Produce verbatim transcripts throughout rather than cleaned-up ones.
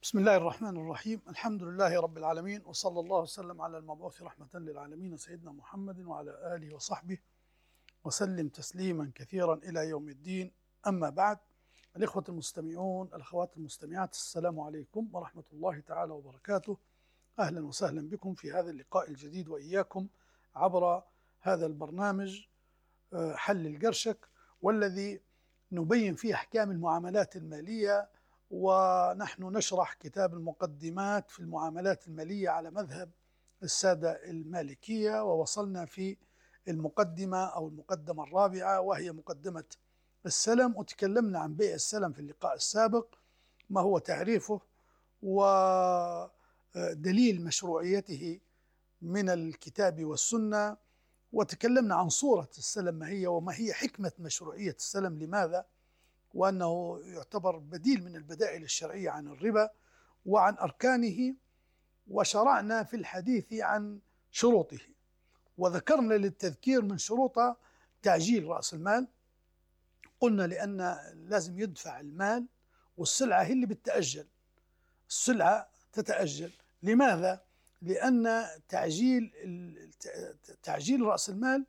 بسم الله الرحمن الرحيم. الحمد لله رب العالمين، وصلى الله وسلم على المبعوث رحمة للعالمين سيدنا محمد وعلى آله وصحبه وسلم تسليما كثيرا إلى يوم الدين. أما بعد، الإخوة المستمعون، الأخوات المستمعات، السلام عليكم ورحمة الله تعالى وبركاته. أهلا وسهلا بكم في هذا اللقاء الجديد وإياكم عبر هذا البرنامج حل القرشك، والذي نبين فيه أحكام المعاملات المالية، ونحن نشرح كتاب المقدمات في المعاملات المالية على مذهب السادة المالكية، ووصلنا في المقدمة أو المقدمة الرابعة وهي مقدمة السلم، وتكلمنا عن بيع السلم في اللقاء السابق، ما هو تعريفه ودليل مشروعيته من الكتاب والسنة، وتكلمنا عن صورة السلم ما هي، وما هي حكمة مشروعية السلم، لماذا، وأنه يعتبر بديل من البدائل الشرعية عن الربا، وعن أركانه، وشرعنا في الحديث عن شروطه، وذكرنا للتذكير من شروطه تعجيل رأس المال. قلنا لأن لازم يدفع المال، والسلعة هي اللي بتتأجل، السلعة تتأجل. لماذا؟ لأن تعجيل تعجيل رأس المال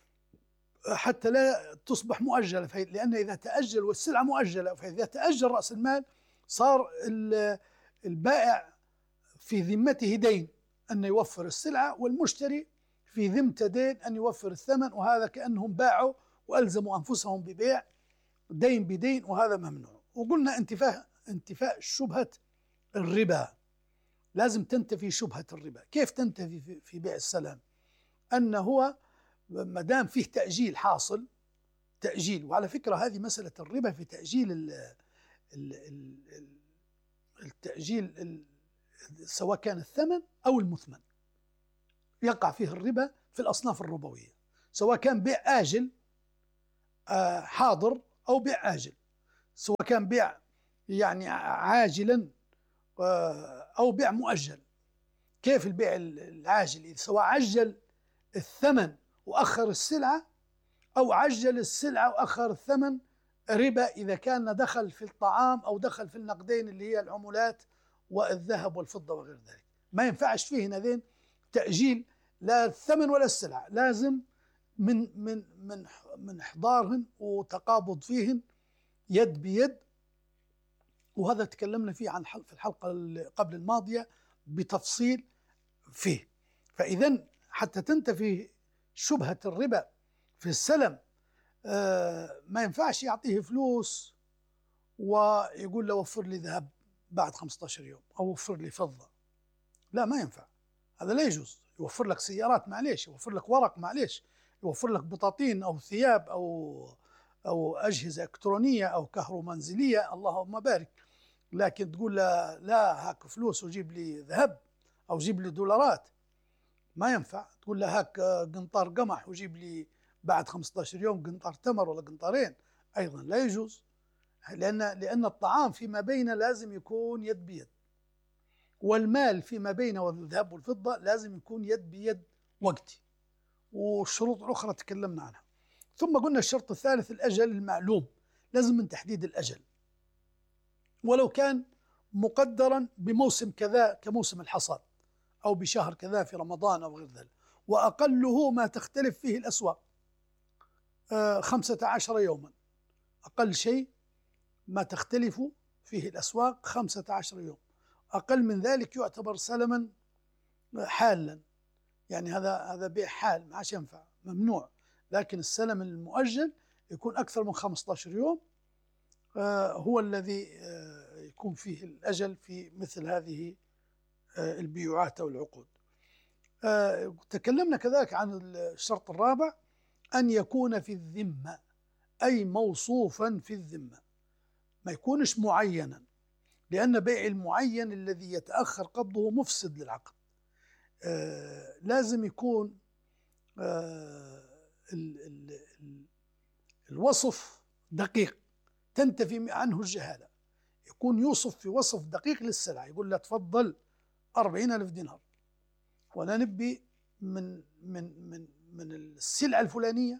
حتى لا تصبح مؤجلة، لأن إذا تأجل والسلعة مؤجلة، فإذا تأجل رأس المال صار البائع في ذمته دين أن يوفر السلعة، والمشتري في ذمته دين أن يوفر الثمن، وهذا كأنهم باعوا وألزموا أنفسهم ببيع دين بدين، وهذا ممنوع. وقلنا انتفاء انتفاء شبهة الربا، لازم تنتفي شبهة الربا. كيف تنتفي في بيع السلام؟ أنه هو ما دام فيه تأجيل حاصل، تأجيل، وعلى فكرة هذه مسألة الربا في تأجيل ال ال ال التأجيل ال سواء كان الثمن أو المثمن، يقع فيه الربا في الأصناف الربوية، سواء كان بيع آجل آه حاضر أو بيع آجل، سواء كان بيع يعني عاجلا آه أو بيع مؤجل. كيف البيع العاجل؟ سواء عجل الثمن وأخر السلعة، أو عجل السلعة وأخر الثمن، ربا إذا كان دخل في الطعام أو دخل في النقدين اللي هي العملات والذهب والفضة وغير ذلك. ما ينفعش فيه هذين تأجيل لا الثمن ولا السلعة، لازم من من من من إحضارهن وتقابض فيهن يد بيد، وهذا تكلمنا فيه عن في الحلقة قبل الماضية بتفصيل فيه. فإذا حتى تنتفي شبهة الربا في السلم، آه ما ينفعش يعطيه فلوس ويقول له وفر لي ذهب بعد خمسة عشر يوم أو وفر لي فضة، لا، ما ينفع، هذا لا يجوز. يوفر لك سيارات معليش، يوفر لك ورق معليش، يوفر لك بطاطين أو ثياب أو أو أجهزة إلكترونية أو كهرومنزلية، اللهم بارك، لكن تقول له لا هاك فلوس وجيب لي ذهب أو جيب لي دولارات، ما ينفع. تقول له هاك قنطار قمح وجيب لي بعد خمسة عشر يوم قنطار تمر ولا قنطارين، أيضا لا يجوز، لأن لأن الطعام فيما بينه لازم يكون يد بيد، والمال فيما بينه الذهب والفضة لازم يكون يد بيد وقتي، والشروط الأخرى تكلمنا عنها. ثم قلنا الشرط الثالث الأجل المعلوم، لازم من تحديد الأجل، ولو كان مقدرا بموسم كذا كموسم الحصاد، أو بشهر كذا في رمضان أو غير ذلك، وأقله ما تختلف فيه الأسواق آه خمسة عشر يوما، أقل شيء ما تختلف فيه الأسواق خمسة عشر يوم، أقل من ذلك يعتبر سلما حالا، يعني هذا هذا بيع حال، ما عادش ينفع، ممنوع. لكن السلم المؤجل يكون أكثر من خمسة عشر يوم، آه هو الذي آه يكون فيه الأجل في مثل هذه آه البيوعات أو العقود. آه تكلمنا كذلك عن الشرط الرابع، أن يكون في الذمة، أي موصوفا في الذمة، ما يكونش معينا، لأن بيع المعين الذي يتأخر قبضه مفسد للعقد. آه لازم يكون آه ال ال ال الوصف دقيق تنتفي عنه الجهالة، يكون يوصف في وصف دقيق للسلعة، يقول له تفضل أربعين ألف دينار، وأنا نبي من من من من السلعة الفلانية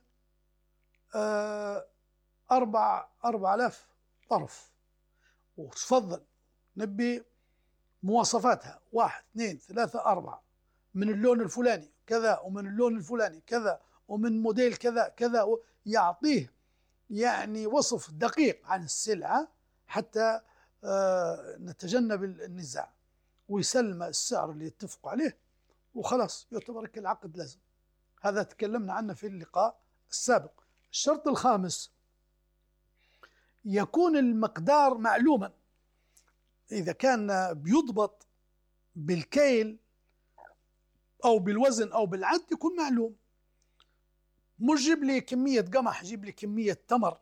آه أربع أربع آلاف طرف، وتفضل نبي مواصفاتها واحد اثنين ثلاثة أربعة، من اللون الفلاني كذا، ومن اللون الفلاني كذا، ومن موديل كذا كذا، يعطيه يعني وصف دقيق عن السلعة حتى نتجنب النزاع، ويسلم السعر اللي يتفقوا عليه وخلاص يعتبر العقد لازم. هذا تكلمنا عنه في اللقاء السابق. الشرط الخامس يكون المقدار معلوما، إذا كان بيضبط بالكيل أو بالوزن أو بالعد يكون معلوم. مش جيب لي كمية قمح، جيب لي كمية تمر،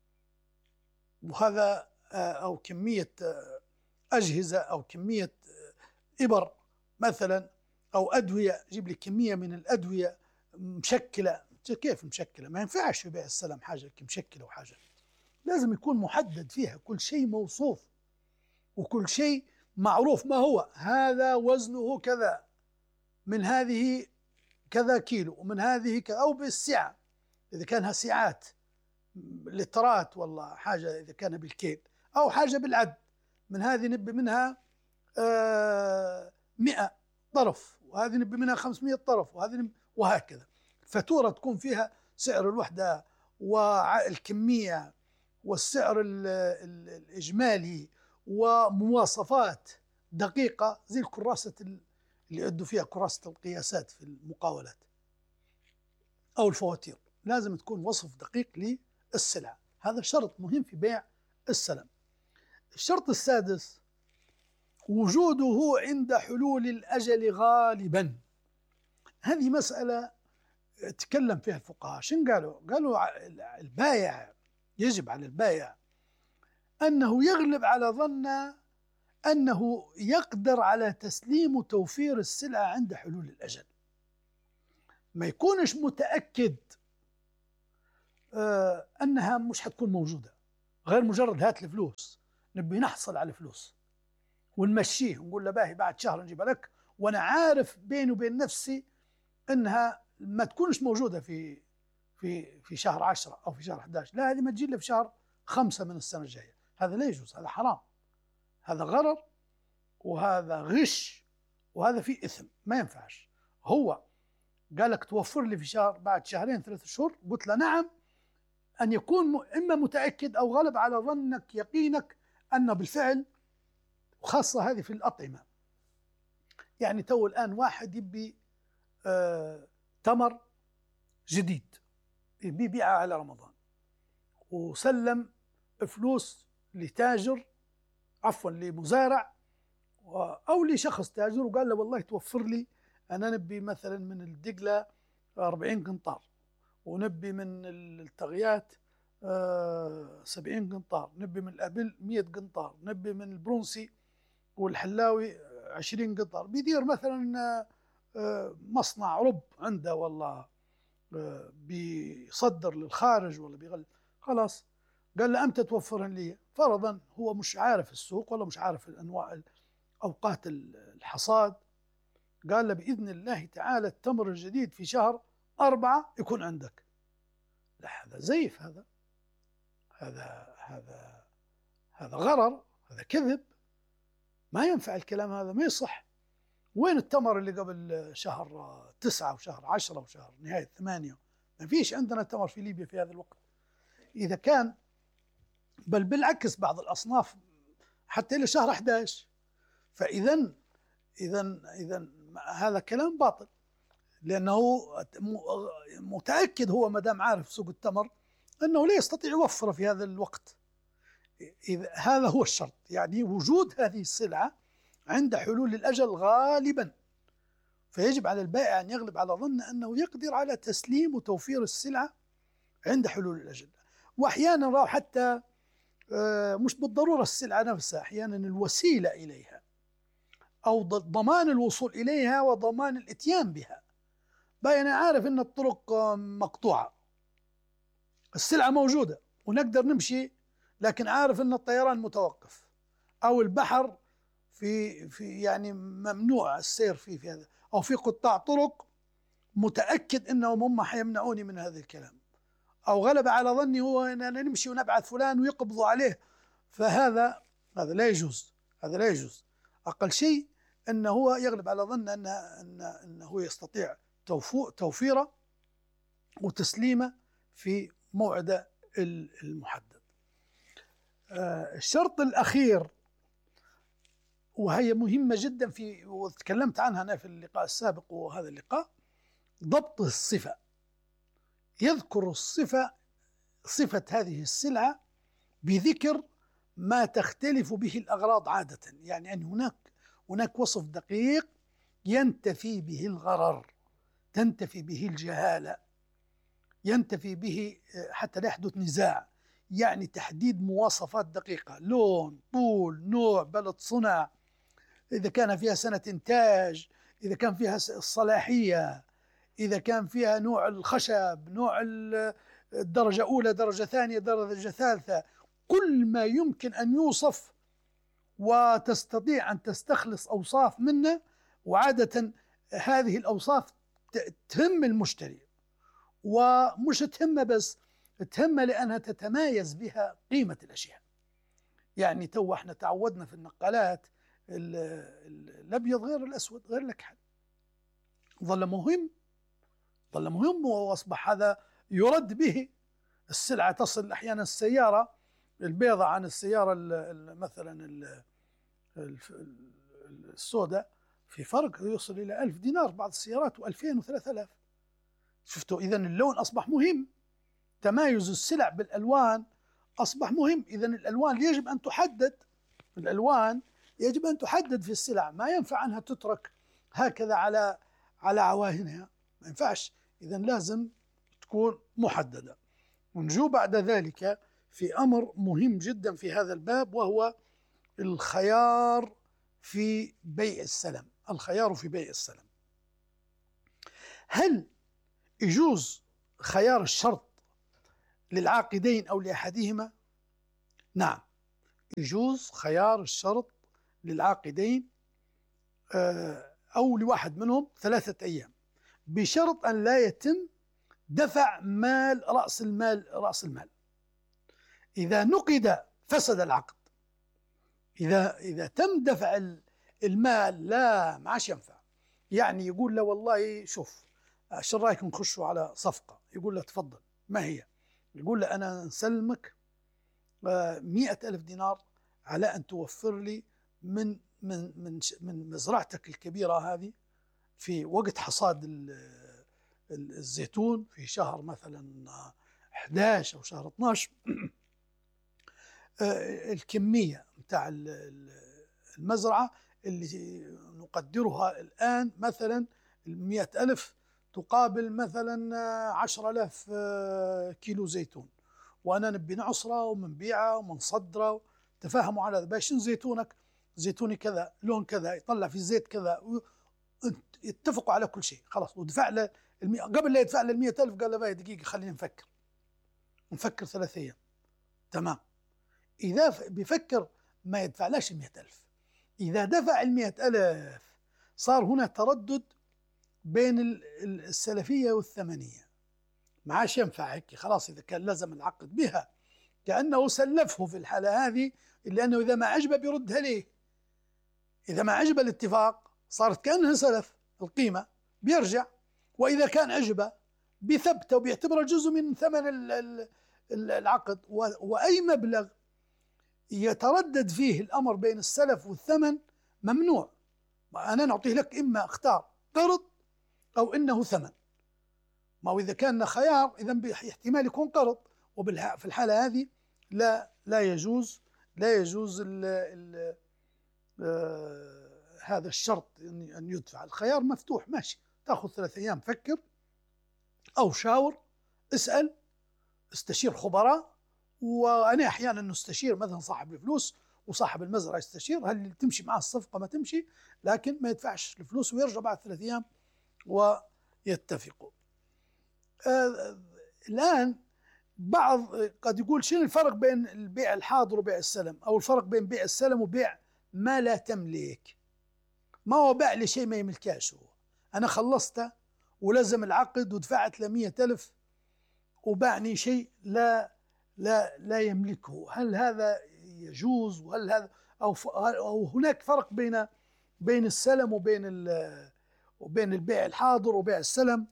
وهذا أو كمية أجهزة أو كمية إبر مثلا أو أدوية، جيب لي كمية من الأدوية مشكلة. كيف مشكلة؟ ما ينفعش يبيع السلام حاجة مشكلة وحاجة، لازم يكون محدد فيها كل شيء موصوف وكل شيء معروف ما هو. هذا وزنه كذا، من هذه كذا كيلو، ومن هذه كذا، أو بالسعة إذا كانها سعات لترات والله حاجة، إذا كان بالكيل أو حاجة بالعد، من هذه نبي منها آه مئة طرف، وهذه نبي منها خمسمئة طرف، وهذه نبي وهكذا. فاتورة تكون فيها سعر الوحدة والكمية والسعر الإجمالي ومواصفات دقيقة زي الكراسة اللي يعدوا فيها كراسة القياسات في المقاولات أو الفواتير، لازم تكون وصف دقيق للسلعة. هذا شرط مهم في بيع السلم. الشرط السادس وجوده عند حلول الأجل غالبا. هذه مسألة تكلم فيها الفقهاء. شن قالوا؟ قالوا البائع يجب على البائع أنه يغلب على ظن أنه يقدر على تسليم وتوفير السلعة عند حلول الأجل، ما يكونش متأكد آه أنها مش حتكون موجودة، غير مجرد هات الفلوس نبي نحصل على الفلوس ونمشيه ونقول له باهي بعد شهر نجيبها لك، وأنا عارف بيني وبين نفسي أنها ما تكونش موجودة في في في شهر عشرة أو في شهر أحد عشر، لا هذه ما تجي لي في شهر خمسة من السنة الجاية. هذا لا يجوز، هذا حرام، هذا غرر وهذا غش وهذا فيه إثم، ما ينفعش. هو قال لك توفر لي في شهر بعد شهرين ثلاثة شهور، قلت له نعم، أن يكون إما متأكد أو غلب على ظنك يقينك أنه بالفعل، وخاصة هذه في الأطعمة. يعني تو الآن واحد يبي آه تمر جديد يبي يبيعه على رمضان، وسلم فلوس لتاجر عفوا لمزارع أو لشخص تاجر، وقال له والله توفر لي، أنا نبي مثلا من الدقلة أربعين قنطار، ونبي من الطغيات سبعين قنطار، نبي من الأبل مئة قنطار، نبي من البرونسي والحلاوي عشرين قنطار. بيدير مثلا مصنع رب عنده والله بيصدر للخارج ولا بيغل، خلاص قال له أمتى توفرن لي؟ فرضا هو مش عارف السوق ولا مش عارف الأنواع أوقات الحصاد، قال له بإذن الله تعالى التمر الجديد في شهر أربعة يكون عندك. لا هذا زيف، هذا هذا هذا هذا غرر، هذا كذب، ما ينفع الكلام هذا، ما يصح. وين التمر اللي قبل شهر تسعة وشهر عشرة وشهر نهاية ثمانية؟ ما فيش عندنا تمر في ليبيا في هذا الوقت. إذا كان بل بالعكس بعض الأصناف حتى إلى شهر أحد عشر. فإذا إذا إذا هذا كلام باطل، لأنه متأكد هو ما دام عارف سوق التمر أنه لا يستطيع يوفره في هذا الوقت. إذا هذا هو الشرط، يعني وجود هذه السلعة عند حلول الأجل غالبا، فيجب على البائع أن يغلب على ظن أنه يقدر على تسليم وتوفير السلعة عند حلول الأجل. وأحيانا راح حتى مش بالضرورة السلعة نفسها، أحيانا الوسيلة إليها أو ضمان الوصول إليها وضمان الإتيان بها. بقى أنا عارف أن الطرق مقطوعة، السلعة موجودة ونقدر نمشي، لكن عارف أن الطيران متوقف أو البحر في في يعني ممنوع السير فيه في هذا، أو في قطاع طرق متأكد أنهم هم حيمنعوني من هذا الكلام، أو غلب على ظني هو أننا نمشي ونبعث فلان ويقبضوا عليه. فهذا هذا لا يجوز، هذا لا يجوز. أقل شيء أنه هو يغلب على ظن أن أن أنه يستطيع توفيره وتسليمه في موعده المحدد. الشرط الأخير وهي مهمة جدا في وتكلمت عنها أنا في اللقاء السابق وهذا اللقاء، ضبط الصفة. يذكر الصفة صفة هذه السلعة بذكر ما تختلف به الأغراض عادة، يعني أن هناك هناك وصف دقيق ينتفي به الغرر، تنتفي به الجهالة، ينتفي به حتى لا يحدث نزاع، يعني تحديد مواصفات دقيقة، لون، طول، نوع، بلد صنع، إذا كان فيها سنة إنتاج، إذا كان فيها الصلاحية، إذا كان فيها نوع الخشب، نوع الدرجة أولى، درجة ثانية، درجة ثالثة، كل ما يمكن أن يوصف وتستطيع أن تستخلص أوصاف منه. وعادة هذه الأوصاف تهم المشتري، ومش تهمه بس، تهمه لأنها تتمايز بها قيمة الأشياء. يعني تو احنا تعودنا في النقالات الأبيض غير الأسود غير الأكحل، ظل مهم ظل مهم وأصبح هذا يرد به. السلعة تصل أحيانا السيارة البيضاء عن السيارة مثلا السوداء في فرق يوصل إلى ألف دينار بعض السيارات وألفين وثلاثة آلاف. شفتوا؟ إذن اللون أصبح مهم، تمايز السلع بالألوان أصبح مهم. إذن الألوان يجب أن تحدد، الألوان يجب أن تحدد في السلع، ما ينفع أنها تترك هكذا على على عواهنها، ما ينفعش. إذن لازم تكون محددة. ونجو بعد ذلك في أمر مهم جدا في هذا الباب، وهو الخيار في بيع السلم. الخيار في بيع السلم، هل يجوز خيار الشرط للعاقدين أو لأحدهما؟ نعم، يجوز خيار الشرط للعاقدين أو لواحد منهم ثلاثة أيام، بشرط أن لا يتم دفع مال رأس المال رأس المال. إذا نقد فسد العقد. إذا إذا تم دفع المال لا ما عادش ينفع. يعني يقول له والله شوف شو رأيك نخشوا على صفقة؟ يقول له تفضل، ما هي؟ يقول له أنا نسلمك مئة ألف دينار على أن توفر لي من من من من مزرعتك الكبيرة هذه في وقت حصاد الزيتون في شهر مثلا أحد عشر أو شهر اثني عشر الكمية متاع المزرعة اللي نقدرها الآن مثلا المئة ألف تقابل مثلا عشرة آلاف كيلو زيتون، وأنا نبي نعصره ومنبيعه ومنصدره. تفاهموا على هذا، باش زيتونك زيتوني كذا، لون كذا، يطلع في الزيت كذا، يتفقوا على كل شيء خلاص. ودفع له المي... قبل لا يدفع له المئة ألف قال له باي دقيقة خلينا نفكر نفكر ثلاثة أيام. تمام. إذا بيفكر ما يدفعلاش المئة ألف. إذا دفع المئة ألف صار هنا تردد بين السلفية والثمنية، ما عادش ينفع هيك خلاص. إذا كان لزم العقد بها كأنه سلفه في الحالة هذه، لأنه إذا ما عجبه بيردها ليه. إذا ما عجبه الاتفاق صارت كأنها سلف، القيمة بيرجع. وإذا كان عجبه بثبته وبيعتبره جزء من ثمن العقد. وأي مبلغ يتردد فيه الأمر بين السلف والثمن ممنوع. أنا نعطيه لك إما اختار قرض أو إنه ثمن. ما هو إذا كان خيار إذا احتمال يكون قرض، وفي الحالة هذه لا لا يجوز لا يجوز ال ال آه هذا الشرط أن يدفع. الخيار مفتوح، ماشي، تأخذ ثلاثة أيام فكر أو شاور، اسأل، استشير خبراء. وأنا أحيانا نستشير مثلا صاحب الفلوس وصاحب المزرعة يستشير هل تمشي معه الصفقة ما تمشي، لكن ما يدفعش الفلوس ويرجع بعد ثلاثة أيام ويتفقوا. آه الآن بعض قد يقول شنو الفرق بين البيع الحاضر وبيع السلم، أو الفرق بين بيع السلم وبيع ما لا تملك. ما هو باع لي شيء ما يملكاش هو، أنا خلصته ولزم العقد ودفعت له مئة ألف وباعني شيء لا لا لا يملكه. هل هذا يجوز؟ وهل هذا أو أو هناك فرق بين بين السلم وبين وبين البيع الحاضر وبيع السلم.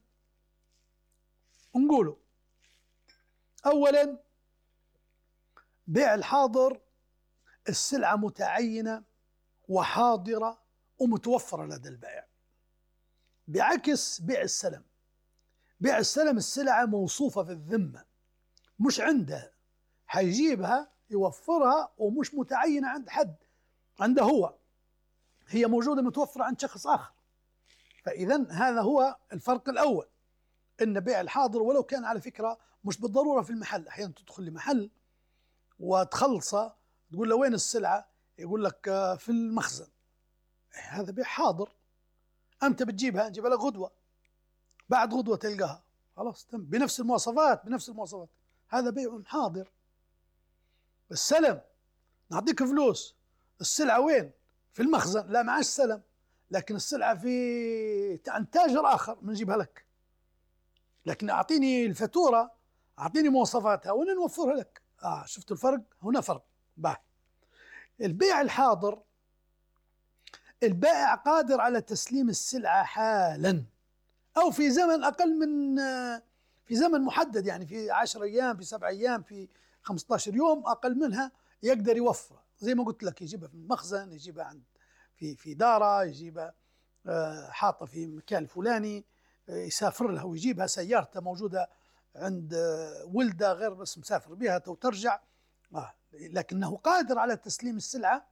نقوله أولا بيع الحاضر السلعة متعينة وحاضرة ومتوفرة لدى البائع، بعكس بيع السلم. بيع السلم السلعة موصوفة في الذمة مش عنده، حيجيبها يوفرها ومش متعينة عند حد، عنده هو، هي موجودة متوفرة عند شخص آخر. فإذا هذا هو الفرق الأول، إن بيع الحاضر ولو كان على فكرة مش بالضرورة في المحل، أحيانا تدخل لمحل وتخلصه تقول له وين السلعة، يقول لك في المخزن، هذا بيع حاضر. أنت بتجيبها نجيبها لك غدوة، بعد غدوة تلقاها خلاص تم بنفس المواصفات بنفس المواصفات، هذا بيع حاضر. السلم نعطيك فلوس، السلعة وين؟ في المخزن، لا معاش سلم، لكن السلعة في عند تاجر آخر بنجيبها لك، لكن أعطيني الفاتورة، أعطيني مواصفاتها وأنا نوفرها لك. آه شفت الفرق؟ هنا فرق. باه. البيع الحاضر البائع قادر على تسليم السلعة حالا أو في زمن أقل من في زمن محدد، يعني في عشر أيام، في سبع أيام، في خمسة عشر يوم، أقل منها يقدر يوفر. زي ما قلت لك، يجيبها في المخزن، يجيبها عند في في داره، يجيبها حاطة في مكان فلاني، يسافر لها ويجيبها، سيارته موجودة عند ولده غير بس مسافر بها وترجع. آه. لكنه قادر على تسليم السلعة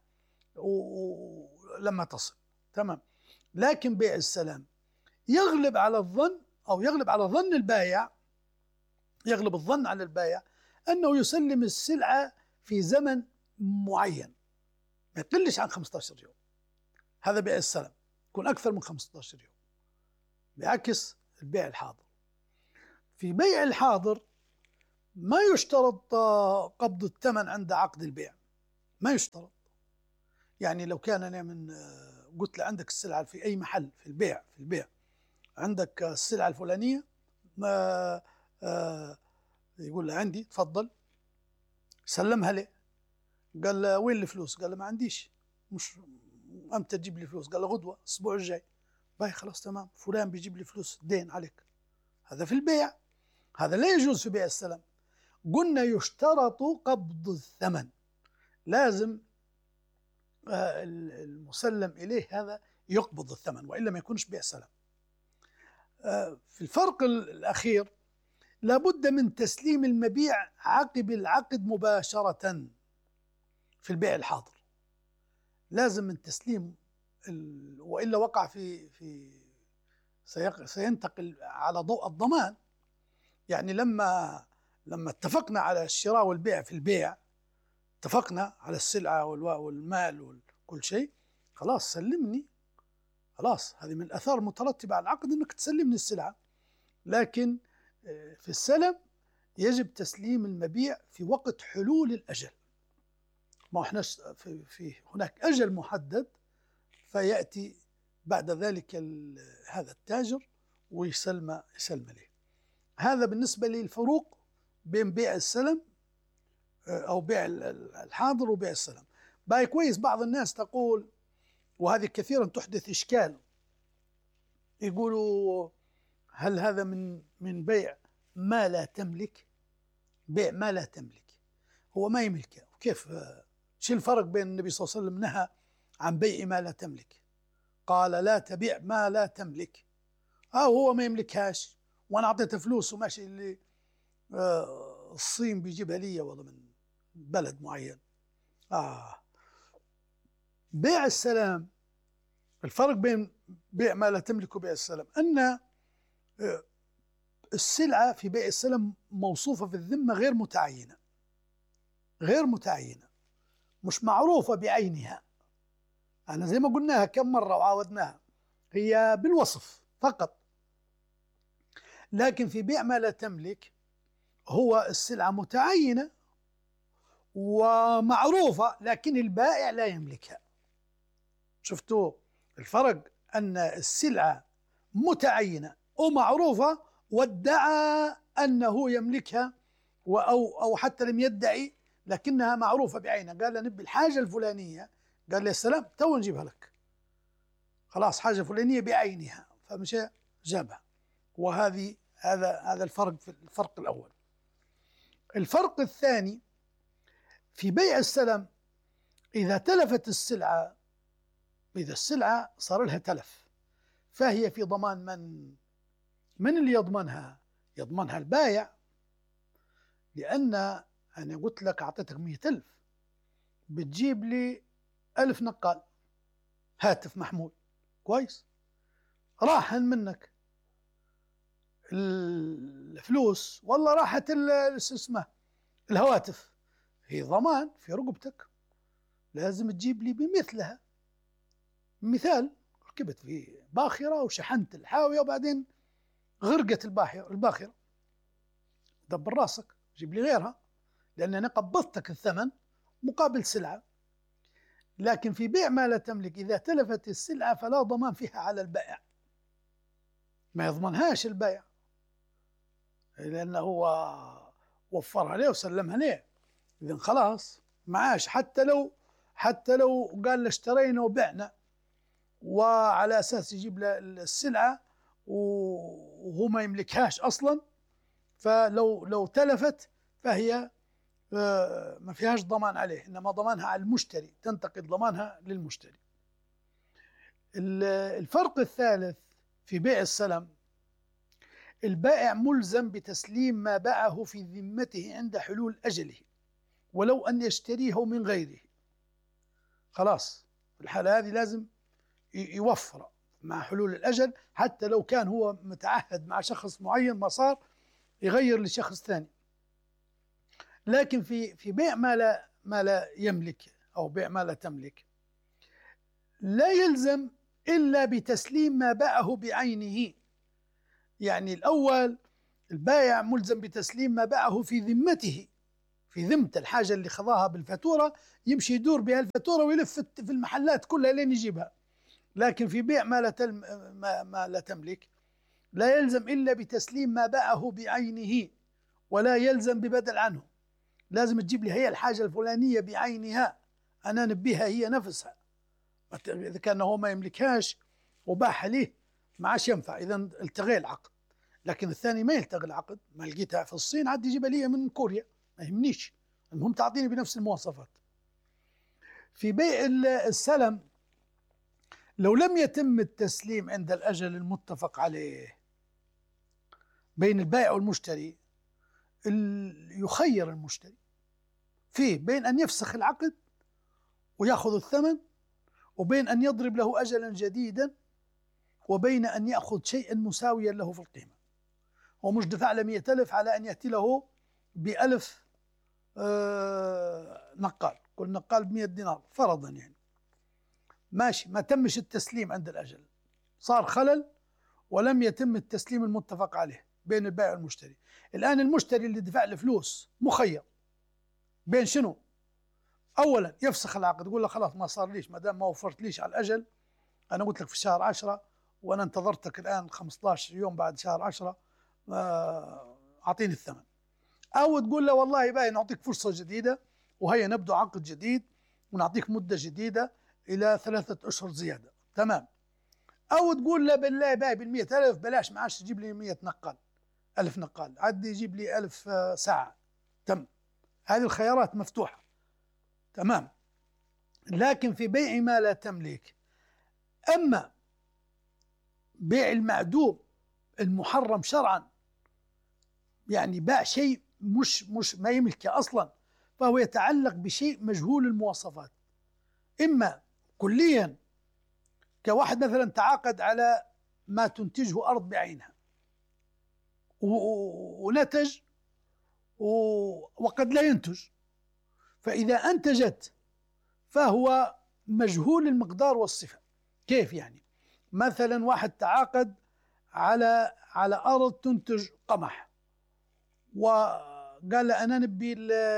ولما تصل. تمام. لكن بيع السلام يغلب على الظن أو يغلب على ظن البائع، يغلب الظن على البائع أنه يسلم السلعة في زمن معين ما يقلش عن خمسة عشر يوم. هذا بيع السلام، يكون أكثر من خمسة عشر يوم، بعكس البيع الحاضر. في بيع الحاضر ما يشترط قبض الثمن عند عقد البيع، ما يشترط. يعني لو كان أنا من قلت له عندك السلعة في أي محل في البيع في البيع عندك السلعة الفلانية، ما آه يقول له عندي، تفضل، سلمها لي. قال له وين الفلوس؟ قال له ما عنديش، مش أمتى تجيب لي فلوس؟ قال له غدوة، الأسبوع الجاي. باي خلاص تمام، فلان بيجيب لي فلوس، دين عليك. هذا في البيع، هذا لا يجوز في بيع السلم. قلنا يشترط قبض الثمن، لازم المسلم إليه هذا يقبض الثمن، وإلا ما يكونش بيع سلم. في الفرق الأخير لابد من تسليم المبيع عقب العقد مباشرة. في البيع الحاضر لازم من تسليم ال... وإلا وقع في في سيق... سينتقل على ضوء الضمان. يعني لما لما اتفقنا على الشراء والبيع في البيع، اتفقنا على السلعة والمال وكل شيء، خلاص سلمني، خلاص هذه من الآثار المترتبة على العقد أنك تسلمني السلعة. لكن في السلم يجب تسليم المبيع في وقت حلول الأجل، ما احنا في, في هناك أجل محدد، فيأتي بعد ذلك هذا التاجر ويسلم يسلم له. هذا بالنسبة للفروق بين بيع السلم أو بيع الحاضر وبيع السلم. باي كويس، بعض الناس تقول، وهذه كثيرا تحدث إشكال، يقولوا هل هذا من من بيع ما لا تملك؟ بيع ما لا تملك هو ما يملكه، وكيف؟ شو الفرق بين النبي صلى الله عليه وسلم نهى عن بيع ما لا تملك، قال لا تبيع ما لا تملك، أو هو ما يملكهاش وأنا أعطيته فلوس وماشي اللي آه الصين بيجيبها لي والله من بلد معين. آه بيع السلام، الفرق بين بيع ما لا تملك وبيع السلام أن السلعة في بيع السلم موصوفة في الذمة، غير متعينة، غير متعينة، مش معروفة بعينها. أنا زي ما قلناها كم مرة وعاودناها، هي بالوصف فقط. لكن في بيع ما لا تملك هو السلعة متعينة ومعروفة، لكن البائع لا يملكها. شفتوا الفرق؟ أن السلعة متعينة ومعروفة وادعى أنه يملكها، أو أو حتى لم يدعي لكنها معروفة بعينها، قال نبي الحاجة الفلانية قال لي السلام تو نجيبها لك، خلاص حاجة فلانية بعينها، فمشى جابها. وهذه هذا هذا الفرق في الفرق الأول. الفرق الثاني في بيع السلم، إذا تلفت السلعة، إذا السلعة صار لها تلف، فهي في ضمان من؟ من اللي يضمنها؟ يضمنها البايع، لأن أنا قلت لك أعطيتك مئة ألف، بتجيب لي ألف نقال هاتف محمول كويس، راحن منك الفلوس والله راحت اسمه الهواتف، هي ضمان في رقبتك، لازم تجيب لي بمثلها. مثال، ركبت في باخرة وشحنت الحاوية وبعدين غرقت الباخرة الباخرة دبر راسك جيب لي غيرها، لأن أنا قبضتك الثمن مقابل سلعة. لكن في بيع ما لا تملك إذا تلفت السلعة فلا ضمان فيها على البائع، ما يضمنهاش البائع، لأنه هو وفرها ليه وسلمها ليه، إذن خلاص معاش، حتى لو حتى لو قال له اشترينا وبعنا وعلى أساس يجيب له السلعة وهو ما يملكهاش أصلا، فلو لو تلفت فهي ما فيهاش ضمان عليه، إنما ضمانها على المشتري، تنتقل ضمانها للمشتري. الفرق الثالث في بيع السلم، البائع ملزم بتسليم ما باعه في ذمته عند حلول أجله ولو أن يشتريه من غيره. خلاص في الحالة هذه لازم يوفر مع حلول الأجل، حتى لو كان هو متعهد مع شخص معين ما صار يغير لشخص ثاني. لكن في في بيع ما لا ما لا يملك أو بيع ما لا تملك، لا يلزم إلا بتسليم ما باعه بعينه. يعني الأول البائع ملزم بتسليم ما باعه في ذمته، في ذمة الحاجة اللي خذاها بالفاتورة، يمشي يدور بها الفاتورة ويلف في المحلات كلها لين يجيبها. لكن في بيع ما لا, تلم ما, ما لا تملك لا يلزم إلا بتسليم ما باعه بعينه، ولا يلزم ببدل عنه، لازم تجيب لي هي الحاجة الفلانية بعينها، أنا نبيها هي نفسها. إذا كان هو ما يملكهاش وباعها ليه ما عادش ينفع، إذا التغي العقد. لكن الثاني ما يلتغي العقد، ما لقيتها في الصين عاد يجيبها لي من كوريا، ما يهمنيش، المهم تعطيني بنفس المواصفات. في بيع السلم لو لم يتم التسليم عند الأجل المتفق عليه بين البائع والمشتري، يخير المشتري فيه بين أن يفسخ العقد ويأخذ الثمن، وبين أن يضرب له أجلا جديدا، وبين أن يأخذ شيئا مساويا له في القيمة. هو مش دفع له مئة ألف على أن يأتي له بألف آه نقال، كل نقال بمئة دينار فرضا، يعني ماشي، ما تمش التسليم عند الأجل، صار خلل ولم يتم التسليم المتفق عليه بين البائع والمشتري. الآن المشتري اللي دفع له فلوس مخير بين شنو؟ أولا يفسخ العقد، يقول له خلاص ما صار ليش، ما دام ما وفرت ليش على الأجل، أنا قلت لك في شهر عشرة وأنا انتظرتك الآن خمسة عشر يوم بعد شهر عشرة، أعطيني الثمن. أو تقول له والله باين نعطيك فرصة جديدة وهي نبدأ عقد جديد ونعطيك مدة جديدة إلى ثلاثة أشهر زيادة، تمام. أو تقول له بالله باي بالمئة ألف بلاش، ما عادش تجيب لي مئة نقال، ألف نقال، عاد يجيب لي ألف ساعة، تم. هذه الخيارات مفتوحة، تمام. لكن في بيع ما لا تملك، أما بيع المعدوم المحرم شرعا، يعني باع شيء مش مش ما يملكه أصلا، فهو يتعلق بشيء مجهول المواصفات، إما كليا كواحد مثلا تعاقد على ما تنتجه أرض بعينها ونتج وقد لا ينتج، فإذا أنتجت فهو مجهول المقدار والصفة. كيف يعني؟ مثلا واحد تعاقد على على أرض تنتج قمح، وقال له أنا نبي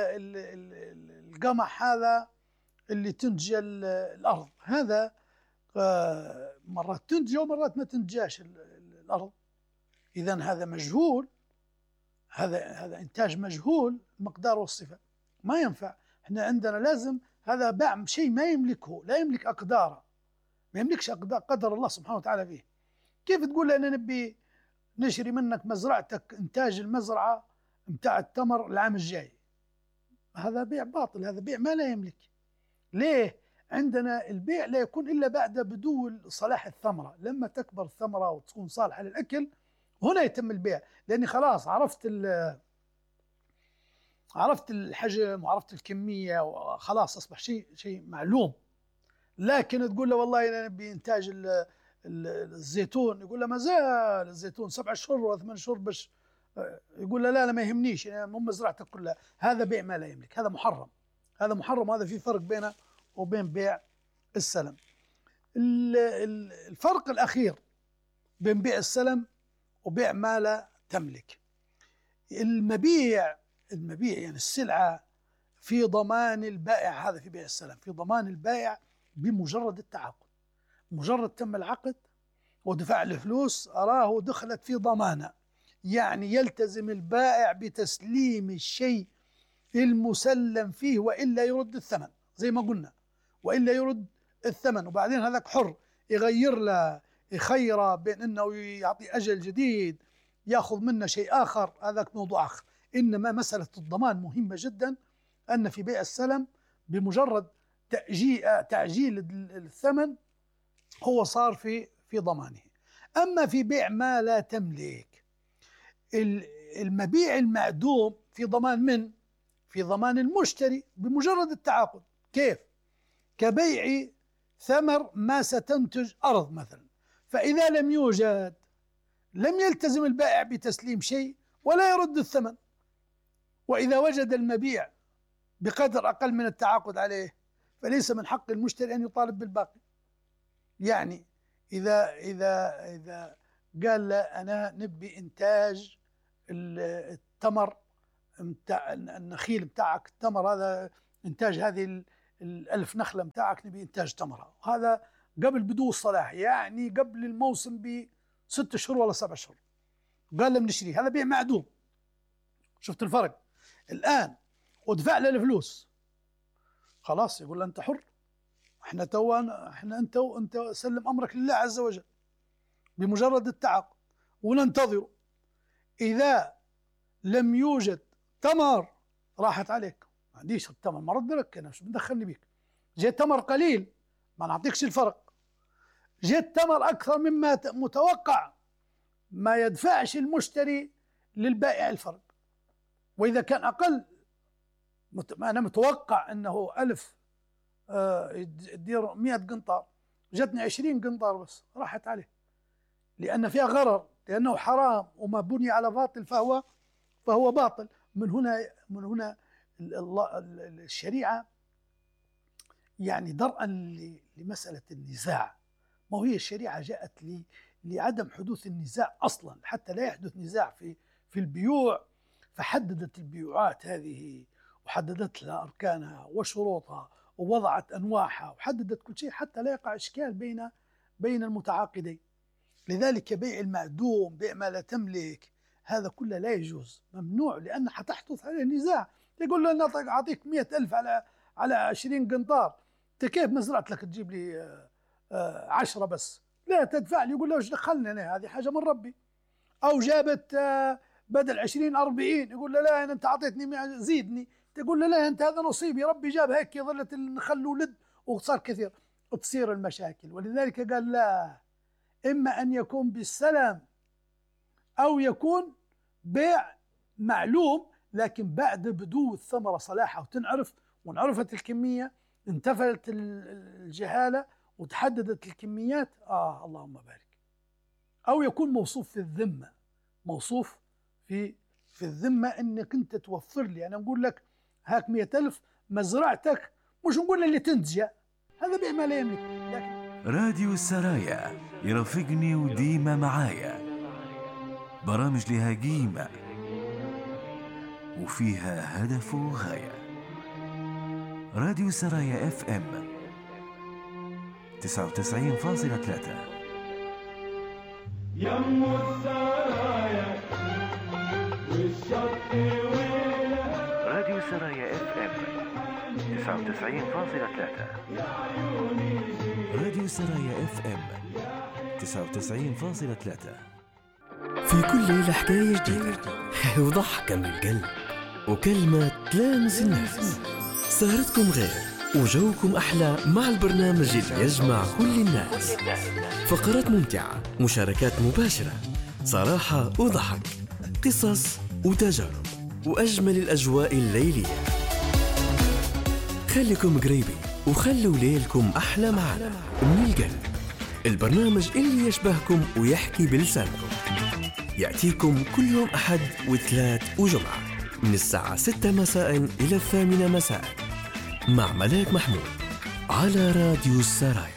القمح هذا اللي تنتج الأرض، هذا مرات تنتج ومرات ما تنتجاش الأرض، إذن هذا مجهول، هذا هذا إنتاج مجهول المقدار والصفة، ما ينفع. احنا عندنا لازم هذا باع شيء ما يملكه، لا يملك أقداره، ما يملكش قدر الله سبحانه وتعالى فيه. كيف تقول لي أنا نبي نشري منك مزرعتك، إنتاج المزرعة متاع التمر العام الجاي؟ هذا بيع باطل، هذا بيع ما لا يملك. ليه؟ عندنا البيع لا يكون إلا بعد بدو صلاح الثمرة، لما تكبر الثمرة وتكون صالحة للأكل هنا يتم البيع، لأني خلاص عرفت عرفت الحجم وعرفت الكمية وخلاص أصبح شيء شيء معلوم. لكن تقول له والله أنا نبي إنتاج الزيتون، يقول له ما زال الزيتون سبع شهور ولا ثمان شهور باش، يقول له لا لا ما يهمنيش يعني مو مزرعتك كلها. هذا بيع ما لا يملك، هذا محرم، هذا محرم. هذا في فرق بينه وبين بيع السلم. الفرق الأخير بين بيع السلم وبيع ما لا تملك، المبيع المبيع يعني السلعة في ضمان البائع، هذا في بيع السلم في ضمان البائع بمجرد التعاقد. مجرد تم العقد ودفع الفلوس أراه دخلت في ضمانه، يعني يلتزم البائع بتسليم الشيء المسلم فيه وإلا يرد الثمن زي ما قلنا، وإلا يرد الثمن. وبعدين هذاك حر يغير له، يخيره بين أنه يعطي أجل جديد يأخذ منه شيء آخر، هذاك موضوع آخر. إنما مسألة الضمان مهمة جدا، أن في بيع السلم بمجرد تأجيل, تعجيل الثمن هو صار في في ضمانه. أما في بيع ما لا تملك، المبيع المعدوم في ضمان من؟ في ضمان المشتري بمجرد التعاقد. كيف؟ كبيع ثمر ما ستنتج أرض مثلا، فإذا لم يوجد لم يلتزم البائع بتسليم شيء ولا يرد الثمن، وإذا وجد المبيع بقدر أقل من التعاقد عليه فليس من حق المشتري أن يطالب بالباقي. يعني إذا إذا إذا قال له أنا نبي إنتاج التمر متاع النخيل بتاعك، التمر هذا إنتاج هذه الألف نخلة بتاعك نبي إنتاج تمرة، هذا قبل بدو الصلاح، يعني قبل الموسم بست شهور ولا سبع شهور، قال له بنشتري، هذا بيع معدوم. شفت الفرق الآن؟ ودفع له الفلوس خلاص، يقول له أنت حر، احنا تو احنا انت وانت سلم امرك لله عز وجل بمجرد التعاقد وننتظره. اذا لم يوجد تمر راحت عليك، ما عنديش التمر ما رد لك، انا شو بدخلني بيك؟ جيت تمر قليل ما نعطيكش الفرق، جيت تمر اكثر مما متوقع ما يدفعش المشتري للبائع الفرق. واذا كان اقل، انا متوقع انه ألف يدير مئة قنطار، جتني عشرين قنطار بس، راحت عليه، لأن فيها غرر، لأنه حرام وما بني على باطل فهو فهو باطل. من هنا من هنا الشريعة يعني درءا لمسألة النزاع. ما هي الشريعة جاءت لعدم حدوث النزاع أصلا، حتى لا يحدث نزاع في في البيوع، فحددت البيوعات هذه وحددت لها أركانها وشروطها ووضعت أنواعها وحددت كل شيء حتى لا يقع إشكال بين بين المتعاقدين. لذلك بيع المعدوم، بيع ما لا تملك، هذا كله لا يجوز، ممنوع، لأن حتحدث عليه نزاع. يقول له أنا أعطيك مئة ألف على على عشرين قنطار، أنت كيف مزرعت لك تجيب لي عشرة بس؟ لا تدفع لي. يقول له إيش دخلني أنا، هذه حاجة من ربي. أو جابت بدل عشرين أربعين، يقول له لا أنت أعطيتني زيدني، تقول له لا أنت هذا نصيبي، ربي جاب هيك ظلت النخل ولد وصار كثير، تصير المشاكل. ولذلك قال لا، إما أن يكون بالسلام أو يكون بيع معلوم، لكن بعد بدو الثمرة صلاحها وتنعرف، وانعرفت الكمية، انتفلت الجهالة وتحددت الكميات، آه اللهم بارك. أو يكون موصوف في الذمة، موصوف في في الذمة أنك أنت توفر لي، أنا نقول لك هاك مئة ألف مزرعتك، مش نقول اللي تنتج، هذا بيع ما لا يملك. لكن راديو السرايا يرافقني وديما معايا، برامج لها قيمة وفيها هدف وغاية. راديو السرايا اف ام تسعة وتسعين فاصلة ثلاثة. يم السرايا والشط ويلها، راديو السرايا اف ام تسعة وتسعين فاصلة ثلاثة. راديو سرايا اف ام تسعة وتسعين فاصلة ثلاثة. في كل ليلة حكاية جديدة وضحكة من القلب وكلمة تلامس النفس. سهرتكم غير وجوكم أحلى مع البرنامج اللي يجمع كل الناس. فقرات ممتعة، مشاركات مباشرة، صراحة وضحك، قصص وتجارب، وأجمل الأجواء الليلية. خليكم قريبين وخلوا ليلكم أحلى معنا من القلب. البرنامج اللي يشبهكم ويحكي بلسانكم يأتيكم كل يوم أحد وثلاث وجمعة من الساعة ستة مساء إلى الثامنة مساء مع ملاك محمود على راديو السرايا.